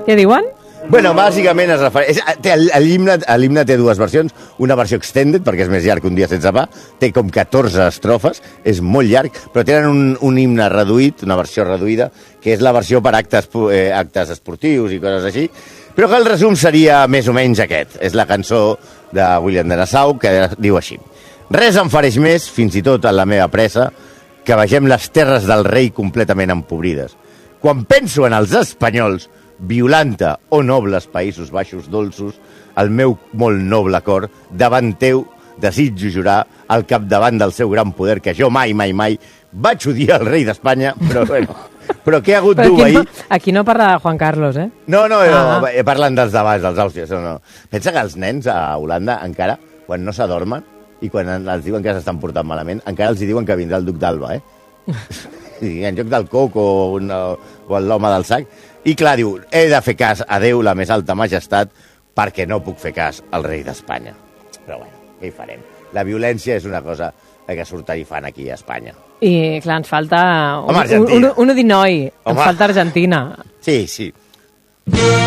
Què diuen? Bueno, bàsicament es refereix... L'himne té dues versions, una versió extended, perquè és més llarg que un dia sense pa, té com 14 estrofes, és molt llarg, però tenen un himne reduït, una versió reduïda, que és la versió per actes esportius i coses així, però que el resum seria més o menys aquest. És la cançó de William de Nassau, que diu així: res em fareix més, fins i tot en la meva pressa, que vegem les terres del rei completament empobrides. Quan penso en els espanyols, violanta o nobles Països Baixos dolços, el meu molt noble cor, davant teu desitjo jurar al capdavant del seu gran poder que jo mai vaig odiar el rei d'Espanya, però bueno, però què ha hagut d'obeir... Aquí no parla de Juan Carlos, eh? No, parlen dels d'abans, dels àusies, no. Pensa que els nens a Holanda encara, quan no s'adormen i quan els diuen que s'estan portant malament, encara els diuen que vindrà el duc d'Alba, eh? En lloc del coc o l'home del sac. I clar, diu, he de fer cas a Déu, la més alta majestat, perquè no puc fer cas al rei d'Espanya. Però bueno, què hi farem? La violència és una cosa que surt tarifant aquí a Espanya. I clar, ens falta un Udinoi, ens falta Argentina. Sí.